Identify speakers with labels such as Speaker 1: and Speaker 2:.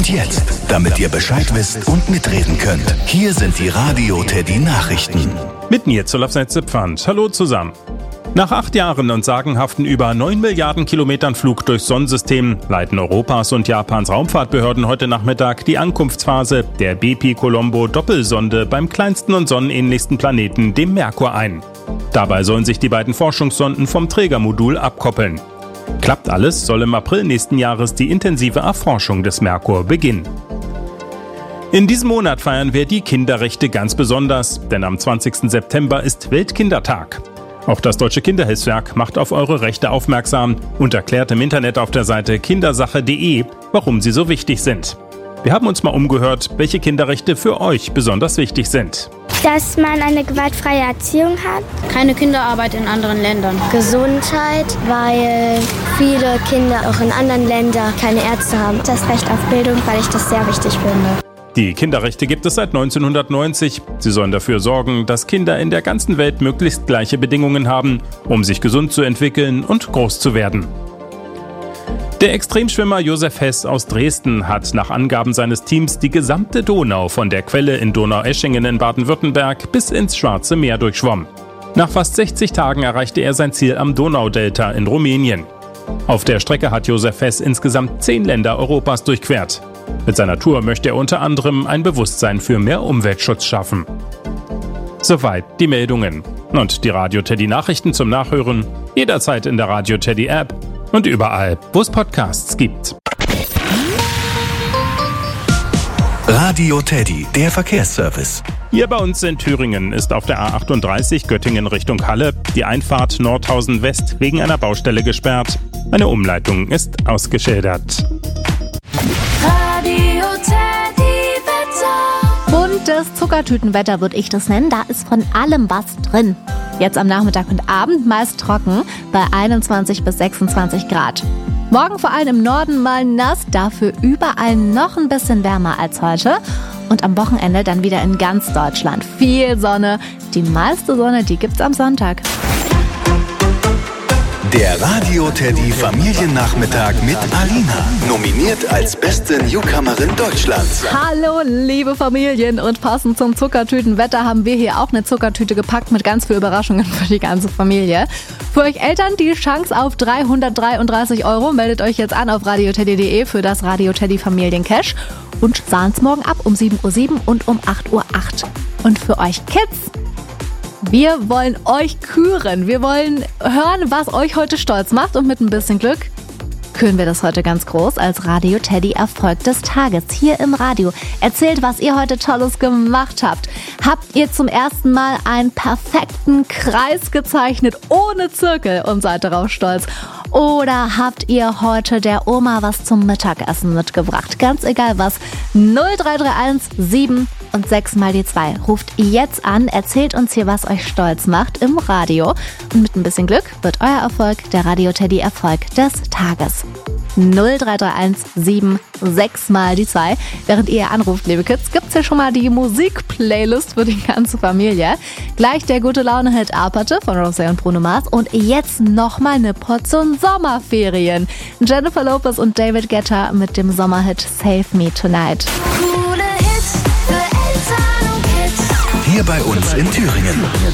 Speaker 1: Und jetzt, damit ihr Bescheid wisst und mitreden könnt, hier sind die Radio Teddy Nachrichten.
Speaker 2: Mit mir zu Lafsnitz-Zipfand. Hallo zusammen. Nach 8 Jahren und sagenhaften über 9 Milliarden Kilometern Flug durchs Sonnensystem leiten Europas und Japans Raumfahrtbehörden heute Nachmittag die Ankunftsphase der Bepi-Colombo-Doppelsonde beim kleinsten und sonnenähnlichsten Planeten, dem Merkur, ein. Dabei sollen sich die beiden Forschungssonden vom Trägermodul abkoppeln. Klappt alles, soll im April nächsten Jahres die intensive Erforschung des Merkur beginnen. In diesem Monat feiern wir die Kinderrechte ganz besonders, denn am 20. September ist Weltkindertag. Auch das Deutsche Kinderhilfswerk macht auf eure Rechte aufmerksam und erklärt im Internet auf der Seite kindersache.de, warum sie so wichtig sind. Wir haben uns mal umgehört, welche Kinderrechte für euch besonders wichtig sind.
Speaker 3: Dass man eine gewaltfreie Erziehung hat.
Speaker 4: Keine Kinderarbeit in anderen Ländern.
Speaker 3: Gesundheit, weil viele Kinder auch in anderen Ländern keine Ärzte haben. Das Recht auf Bildung, weil ich das sehr wichtig finde.
Speaker 2: Die Kinderrechte gibt es seit 1990. Sie sollen dafür sorgen, dass Kinder in der ganzen Welt möglichst gleiche Bedingungen haben, um sich gesund zu entwickeln und groß zu werden. Der Extremschwimmer Josef Hess aus Dresden hat nach Angaben seines Teams die gesamte Donau von der Quelle in Donaueschingen in Baden-Württemberg bis ins Schwarze Meer durchschwommen. Nach fast 60 Tagen erreichte er sein Ziel am Donaudelta in Rumänien. Auf der Strecke hat Josef Hess insgesamt 10 Länder Europas durchquert. Mit seiner Tour möchte er unter anderem ein Bewusstsein für mehr Umweltschutz schaffen. Soweit die Meldungen. Und die Radio Teddy Nachrichten zum Nachhören jederzeit in der Radio Teddy App und überall, wo es Podcasts gibt.
Speaker 1: Radio Teddy, der Verkehrsservice.
Speaker 2: Hier bei uns in Thüringen ist auf der A38 Göttingen Richtung Halle die Einfahrt Nordhausen West wegen einer Baustelle gesperrt. Eine Umleitung ist ausgeschildert.
Speaker 5: Radio Teddy Wetter.
Speaker 6: Buntes Zuckertütenwetter würde ich das nennen. Da ist von allem was drin. Jetzt am Nachmittag und Abend meist trocken bei 21 bis 26 Grad. Morgen vor allem im Norden mal nass, dafür überall noch ein bisschen wärmer als heute. Und am Wochenende dann wieder in ganz Deutschland viel Sonne. Die meiste Sonne, die gibt's am Sonntag.
Speaker 1: Der Radio Teddy Familiennachmittag mit Alina. Nominiert als beste Newcomerin Deutschlands.
Speaker 6: Hallo liebe Familien, und passend zum Zuckertütenwetter haben wir hier auch eine Zuckertüte gepackt mit ganz viel Überraschungen für die ganze Familie. Für euch Eltern die Chance auf 333 €. Meldet euch jetzt an auf radioteddy.de für das Radio Teddy Familiencash und sahnt's morgen ab um 7:07 Uhr und um 8:08 Uhr. Und für euch Kids, wir wollen euch küren. Wir wollen hören, was euch heute stolz macht, und mit ein bisschen Glück küren wir das heute ganz groß als Radio Teddy Erfolg des Tages hier im Radio. Erzählt, was ihr heute Tolles gemacht habt. Habt ihr zum ersten Mal einen perfekten Kreis gezeichnet ohne Zirkel und seid darauf stolz? Oder habt ihr heute der Oma was zum Mittagessen mitgebracht? Ganz egal was. 0331 7 und 6 mal die 2. Ruft jetzt an, erzählt uns hier, was euch stolz macht im Radio. Und mit ein bisschen Glück wird euer Erfolg der Radio Teddy Erfolg des Tages. 0331 7 6 mal die 2. Während ihr anruft, liebe Kids, gibt's hier schon mal die Musik-Playlist für die ganze Familie. Gleich der gute Laune-Hit Apathe von Rosé und Bruno Mars. Und jetzt nochmal eine Portion Sommerferien. Jennifer Lopez und David Guetta mit dem Sommerhit Save Me Tonight.
Speaker 5: Coole Hits für Eltern und Kids.
Speaker 1: Hier bei uns in Thüringen.